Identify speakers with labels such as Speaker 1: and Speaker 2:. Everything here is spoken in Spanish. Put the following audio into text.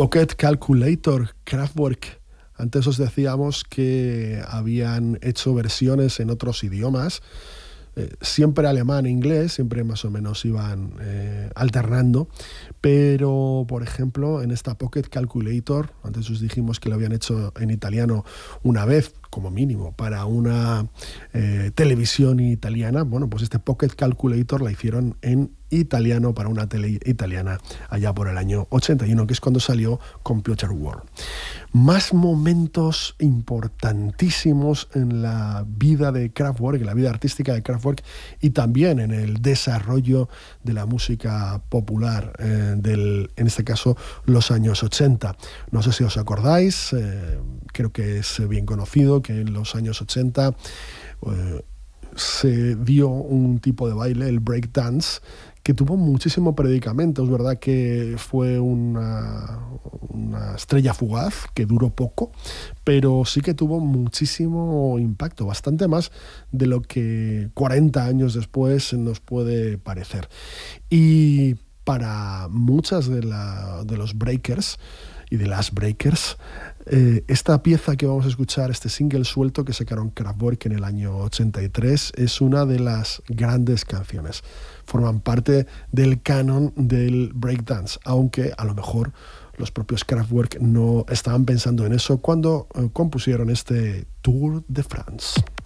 Speaker 1: Pocket Calculator, Kraftwerk. Antes os decíamos que habían hecho versiones en otros idiomas, siempre alemán e inglés, siempre más o menos iban alternando, pero por ejemplo en esta Pocket Calculator, antes os dijimos que lo habían hecho en italiano una vez, como mínimo, para una televisión italiana. Bueno, pues este Pocket Calculator la hicieron en italiano para una tele italiana allá por el año 81, que es cuando salió Computer World. Más momentos importantísimos en la vida de Kraftwerk, en la vida artística de Kraftwerk y también en el desarrollo de la música popular en este caso, los años 80. No sé si os acordáis, creo que es bien conocido que en los años 80 se dio un tipo de baile, el breakdance, que tuvo muchísimo predicamento. Es verdad que fue una estrella fugaz, que duró poco, pero sí que tuvo muchísimo impacto, bastante más de lo que 40 años después nos puede parecer. Y para muchas de los breakers y de las breakers, esta pieza que vamos a escuchar, este single suelto que sacaron Kraftwerk en el año 83, es una de las grandes canciones. Forman parte del canon del breakdance, aunque a lo mejor los propios Kraftwerk no estaban pensando en eso cuando compusieron este Tour de France.